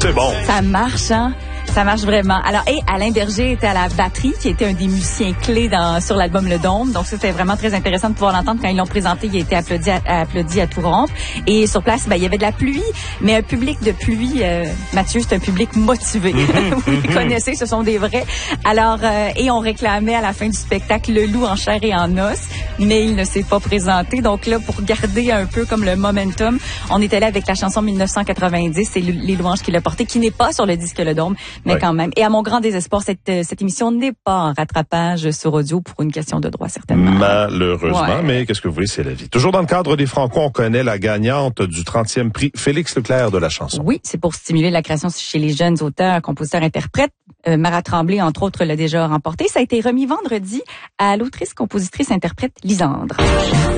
C'est bon. Ça marche, hein? Ça marche vraiment. Alors, et Alain Berger était à la batterie, qui était un des musiciens clés sur l'album Le Dôme. Donc, c'était vraiment très intéressant de pouvoir l'entendre. Quand ils l'ont présenté, il a été applaudi à tout rompre. Et sur place, il y avait de la pluie, mais un public de pluie, Mathieu, c'est un public motivé. Vous les connaissez, ce sont des vrais. Alors, et on réclamait à la fin du spectacle le loup en chair et en os, mais il ne s'est pas présenté. Donc là, pour garder un peu comme le momentum, on est allé avec la chanson 1990, c'est Les Louanges qui l'a porté, qui n'est pas sur le disque Le Dôme, mais quand même. Et à mon grand désespoir, cette émission n'est pas en rattrapage sur audio pour une question de droit, certainement. Malheureusement, mais qu'est-ce que vous voulez, c'est la vie. Toujours dans le cadre des Franco, on connaît la gagnante du 30e prix Félix Leclerc de la chanson. Oui, c'est pour stimuler la création chez les jeunes auteurs, compositeurs, interprètes. Mara Tremblay, entre autres, l'a déjà remporté. Ça a été remis vendredi à l'autrice, compositrice, interprète Lisandre.